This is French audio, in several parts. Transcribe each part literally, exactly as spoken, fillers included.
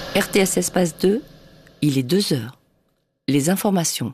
R T S Espace deux, il est deux heures. Les informations.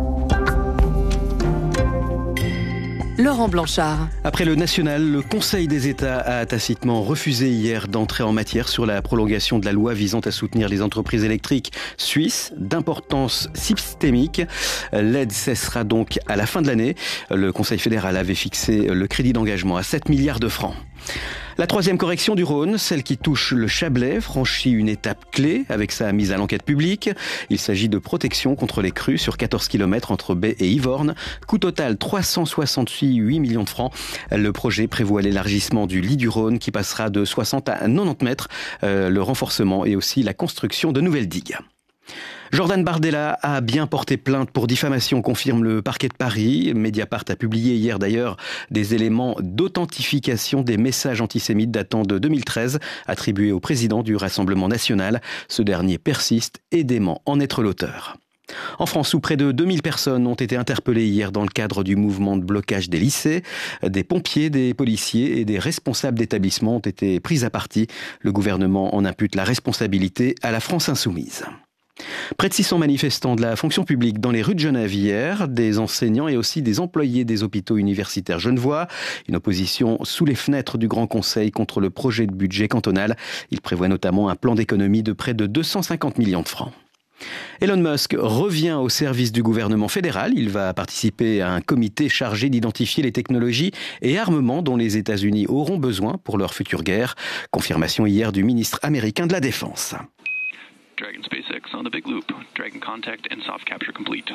Laurent Blanchard. Après le national, le Conseil des États a tacitement refusé hier d'entrer en matière sur la prolongation de la loi visant à soutenir les entreprises électriques suisses d'importance systémique. L'aide cessera donc à la fin de l'année. Le Conseil fédéral avait fixé le crédit d'engagement à sept milliards de francs. La troisième correction du Rhône, celle qui touche le Chablais, franchit une étape clé avec sa mise à l'enquête publique. Il s'agit de protection contre les crues sur quatorze kilomètres entre Baie et Yvorne. Coût total trois cent soixante-huit millions de francs. Le projet prévoit l'élargissement du lit du Rhône qui passera de soixante à quatre-vingt-dix mètres, euh, le renforcement et aussi la construction de nouvelles digues. Jordan Bardella a bien porté plainte pour diffamation, confirme le parquet de Paris. Mediapart a publié hier d'ailleurs des éléments d'authentification des messages antisémites datant de deux mille treize, attribués au président du Rassemblement national. Ce dernier persiste et dément en être l'auteur. En France, où près de deux mille personnes ont été interpellées hier dans le cadre du mouvement de blocage des lycées, des pompiers, des policiers et des responsables d'établissements ont été pris à partie. Le gouvernement en impute la responsabilité à la France insoumise. Près de six cents manifestants de la fonction publique dans les rues de Genève hier, des enseignants et aussi des employés des hôpitaux universitaires genevois. Une opposition sous les fenêtres du Grand Conseil contre le projet de budget cantonal. Il prévoit notamment un plan d'économie de près de deux cent cinquante millions de francs. Elon Musk revient au service du gouvernement fédéral. Il va participer à un comité chargé d'identifier les technologies et armements dont les États-Unis auront besoin pour leur future guerre. Confirmation hier du ministre américain de la Défense. Dragon SpaceX on the big loop. Dragon contact and soft capture complete.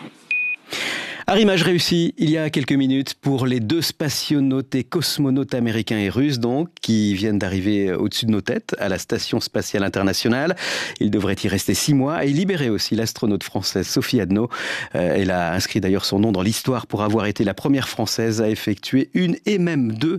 Arrimage réussi il y a quelques minutes pour les deux spationautes et cosmonautes américains et russes donc, qui viennent d'arriver au-dessus de nos têtes à la Station Spatiale Internationale. Ils devraient y rester six mois et libérer aussi l'astronaute française Sophie Adno. Euh, elle a inscrit d'ailleurs son nom dans l'histoire pour avoir été la première française à effectuer une et même deux